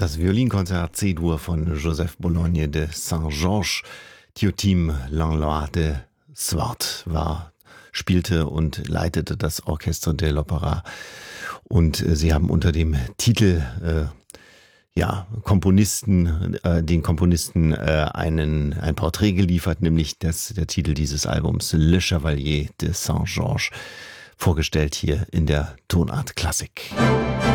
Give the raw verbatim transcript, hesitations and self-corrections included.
das Violinkonzert C-Dur von Joseph Bologne de Saint-Georges. Tiotim Langlois de Swart war, spielte und leitete das Orchestre de l'Opéra. Und äh, sie haben unter dem Titel äh, ja, Komponisten, äh, den Komponisten äh, einen, ein Porträt geliefert, nämlich das, der Titel dieses Albums Le Chevalier de Saint-Georges, vorgestellt hier in der Tonart Klassik.